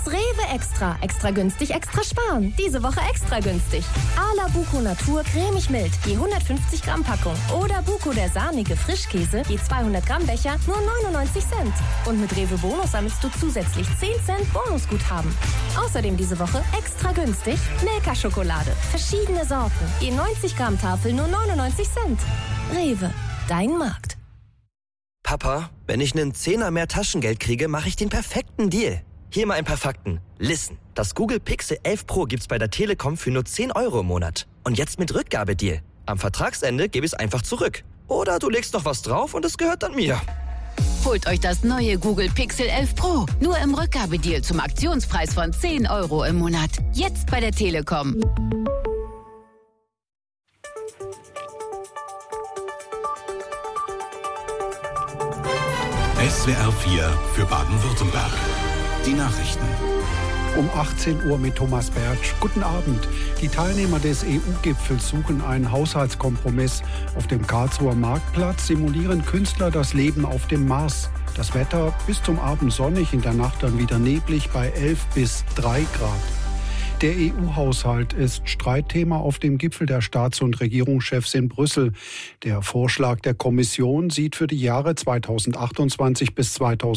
Rewe Extra. Extra günstig, extra sparen. Diese Woche extra günstig. Ala Buko Natur cremig mild, je 150 Gramm Packung. Oder Buko der sahnige Frischkäse, je 200 Gramm Becher, nur 99 Cent. Und mit Rewe Bonus sammelst du zusätzlich 10 Cent Bonusguthaben. Außerdem diese Woche extra günstig Milka-Schokolade. Verschiedene Sorten, je 90 Gramm Tafel, nur 99 Cent. Rewe, dein Markt. Papa, wenn ich einen Zehner mehr Taschengeld kriege, mache ich den perfekten Deal. Hier mal ein paar Fakten. Listen, das Google Pixel 11 Pro gibt's bei der Telekom für nur 10 € im Monat. Und jetzt mit Rückgabedeal. Am Vertragsende gebe ich es einfach zurück. Oder du legst noch was drauf und es gehört dann mir. Holt euch das neue Google Pixel 11 Pro. Nur im Rückgabedeal zum Aktionspreis von 10 € im Monat. Jetzt bei der Telekom. SWR 4 für Baden-Württemberg. Die Nachrichten. Um 18 Uhr mit Thomas Bertsch. Guten Abend. Die Teilnehmer des EU-Gipfels suchen einen Haushaltskompromiss. Auf dem Karlsruher Marktplatz simulieren Künstler das Leben auf dem Mars. Das Wetter bis zum Abend sonnig, in der Nacht dann wieder neblig bei 11 bis 3 Grad. Der EU-Haushalt ist Streitthema auf dem Gipfel der Staats- und Regierungschefs in Brüssel. Der Vorschlag der Kommission sieht für die Jahre 2028 bis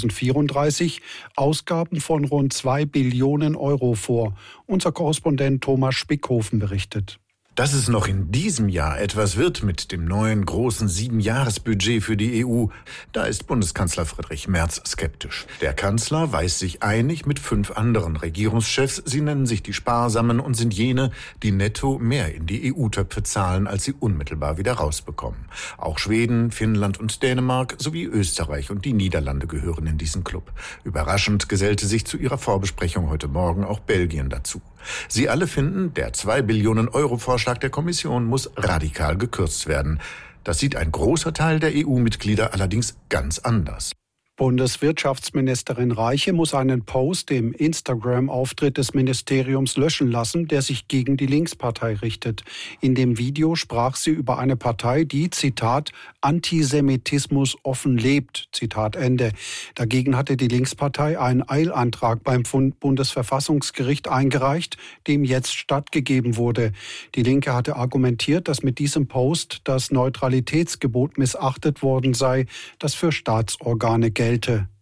2034 Ausgaben von rund 2 Billionen € vor. Unser Korrespondent Thomas Spickhofen berichtet. Dass es noch in diesem Jahr etwas wird mit dem neuen großen 7-Jahres-Budget für die EU, da ist Bundeskanzler Friedrich Merz skeptisch. Der Kanzler weiß sich einig mit 5 anderen Regierungschefs. Sie nennen sich die Sparsamen und sind jene, die netto mehr in die EU-Töpfe zahlen, als sie unmittelbar wieder rausbekommen. Auch Schweden, Finnland und Dänemark sowie Österreich und die Niederlande gehören in diesen Club. Überraschend gesellte sich zu ihrer Vorbesprechung heute Morgen auch Belgien dazu. Sie alle finden, der 2 Billionen € Vorschlag der Kommission muss radikal gekürzt werden. Das sieht ein großer Teil der EU-Mitglieder allerdings ganz anders. Bundeswirtschaftsministerin Reiche muss einen Post im Instagram-Auftritt des Ministeriums löschen lassen, der sich gegen die Linkspartei richtet. In dem Video sprach sie über eine Partei, die, Zitat, Antisemitismus offen lebt, Zitat Ende. Dagegen hatte die Linkspartei einen Eilantrag beim Bundesverfassungsgericht eingereicht, dem jetzt stattgegeben wurde. Die Linke hatte argumentiert, dass mit diesem Post das Neutralitätsgebot missachtet worden sei, das für Staatsorgane gelte.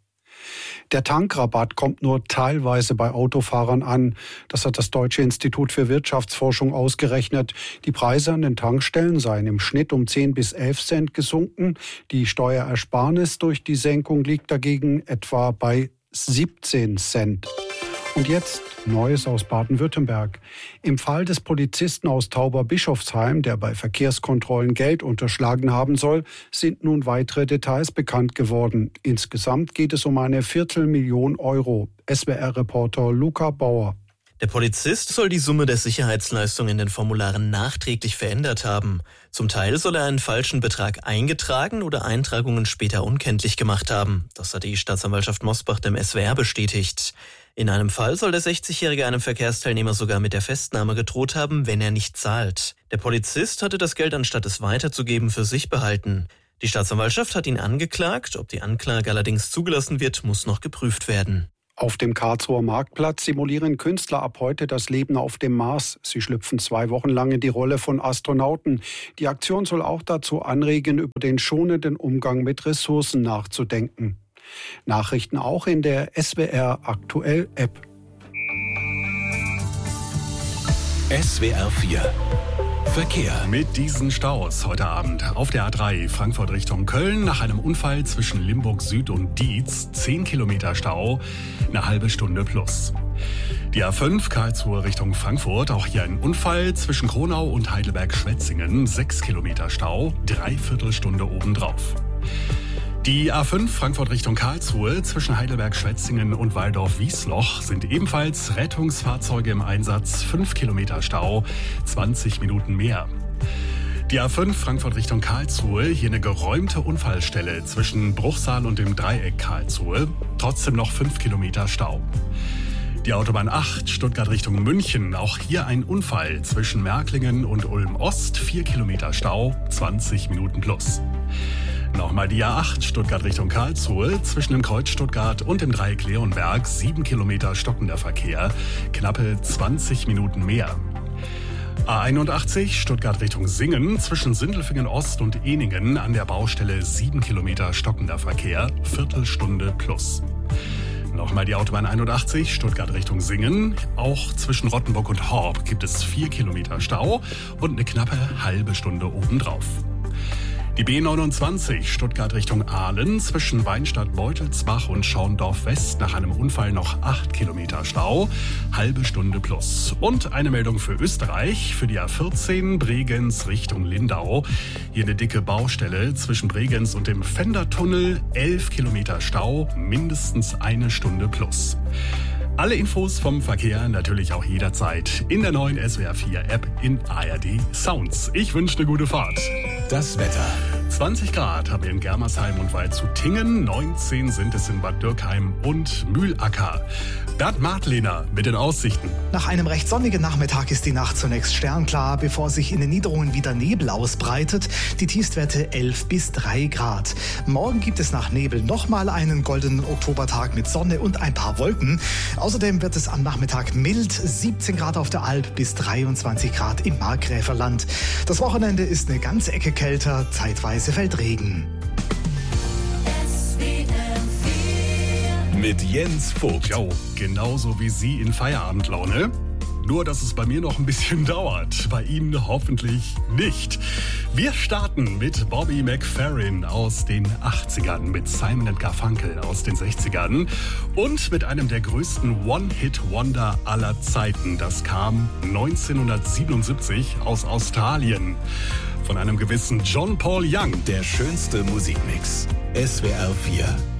Der Tankrabatt kommt nur teilweise bei Autofahrern an. Das hat das Deutsche Institut für Wirtschaftsforschung ausgerechnet. Die Preise an den Tankstellen seien im Schnitt um 10 bis 11 Cent gesunken. Die Steuerersparnis durch die Senkung liegt dagegen etwa bei 17 Cent. Und jetzt Neues aus Baden-Württemberg. Im Fall des Polizisten aus Tauberbischofsheim, der bei Verkehrskontrollen Geld unterschlagen haben soll, sind nun weitere Details bekannt geworden. Insgesamt geht es um eine 250.000 €. SWR-Reporter Luca Bauer. Der Polizist soll die Summe der Sicherheitsleistungen in den Formularen nachträglich verändert haben. Zum Teil soll er einen falschen Betrag eingetragen oder Eintragungen später unkenntlich gemacht haben. Das hat die Staatsanwaltschaft Mosbach dem SWR bestätigt. In einem Fall soll der 60-Jährige einem Verkehrsteilnehmer sogar mit der Festnahme gedroht haben, wenn er nicht zahlt. Der Polizist hatte das Geld, anstatt es weiterzugeben, für sich behalten. Die Staatsanwaltschaft hat ihn angeklagt. Ob die Anklage allerdings zugelassen wird, muss noch geprüft werden. Auf dem Karlsruher Marktplatz simulieren Künstler ab heute das Leben auf dem Mars. Sie schlüpfen 2 Wochen lang in die Rolle von Astronauten. Die Aktion soll auch dazu anregen, über den schonenden Umgang mit Ressourcen nachzudenken. Nachrichten auch in der SWR Aktuell App. SWR 4 Verkehr. Mit diesen Staus heute Abend auf der A3 Frankfurt Richtung Köln nach einem Unfall zwischen Limburg Süd und Dietz 10 Kilometer Stau, eine halbe Stunde plus. Die A5 Karlsruhe Richtung Frankfurt, auch hier ein Unfall zwischen Kronau und Heidelberg-Schwetzingen, 6 Kilometer Stau, 3/4 Stunde obendrauf. Die A5 Frankfurt Richtung Karlsruhe zwischen Heidelberg-Schwetzingen und Waldorf-Wiesloch sind ebenfalls Rettungsfahrzeuge im Einsatz, 5 Kilometer Stau, 20 Minuten mehr. Die A5 Frankfurt Richtung Karlsruhe, hier eine geräumte Unfallstelle zwischen Bruchsal und dem Dreieck Karlsruhe, trotzdem noch 5 Kilometer Stau. Die Autobahn 8 Stuttgart Richtung München, auch hier ein Unfall zwischen Märklingen und Ulm Ost, 4 Kilometer Stau, 20 Minuten plus. Nochmal die A8 Stuttgart Richtung Karlsruhe. Zwischen dem Kreuz Stuttgart und dem Dreieck Leonberg 7 Kilometer stockender Verkehr. Knappe 20 Minuten mehr. A81 Stuttgart Richtung Singen. Zwischen Sindelfingen Ost und Ehningen an der Baustelle 7 Kilometer stockender Verkehr. Viertelstunde plus. Nochmal die Autobahn 81 Stuttgart Richtung Singen. Auch zwischen Rottenburg und Horb gibt es 4 Kilometer Stau und eine knappe halbe Stunde obendrauf. Die B29 Stuttgart Richtung Aalen. Zwischen Weinstadt-Beutelsbach und Schorndorf-West nach einem Unfall noch 8 Kilometer Stau. Halbe Stunde plus. Und eine Meldung für Österreich. Für die A14 Bregenz Richtung Lindau. Hier eine dicke Baustelle zwischen Bregenz und dem Fendertunnel. 11 Kilometer Stau, mindestens eine Stunde plus. Alle Infos vom Verkehr natürlich auch jederzeit in der neuen SWR4-App in ARD Sounds. Ich wünsche eine gute Fahrt. Das Wetter. 20 Grad haben wir in Germersheim und Waldshut-Tingen, 19 sind es in Bad Dürkheim und Mühlacker. Bernd Martlehner mit den Aussichten. Nach einem recht sonnigen Nachmittag ist die Nacht zunächst sternklar, bevor sich in den Niederungen wieder Nebel ausbreitet. Die Tiefstwerte 11 bis 3 Grad. Morgen gibt es nach Nebel nochmal einen goldenen Oktobertag mit Sonne und ein paar Wolken. Außerdem wird es am Nachmittag mild, 17 Grad auf der Alp bis 23 Grad im Markgräferland. Das Wochenende ist eine ganze Ecke kälter, zeitweise fällt Regen. Mit Jens Vogt. Jo, genauso wie Sie in Feierabendlaune. Nur, dass es bei mir noch ein bisschen dauert. Bei Ihnen hoffentlich nicht. Wir starten mit Bobby McFerrin aus den 80ern, mit Simon & Garfunkel aus den 60ern und mit einem der größten One-Hit-Wonder aller Zeiten. Das kam 1977 aus Australien von einem gewissen John Paul Young. Der schönste Musikmix. SWR 4.